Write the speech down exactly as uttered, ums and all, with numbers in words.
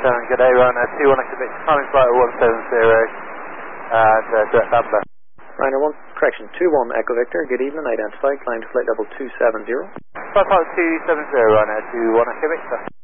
seven, good day, Ryanair two one Quebec, climbing flight one seven zero, and uh, direct number. Ryanair one, correction, two one Echo Victor, good evening, identified, climb to flight level two seven zero. Flight level two seven zero, Ryanair two one Quebec, sir.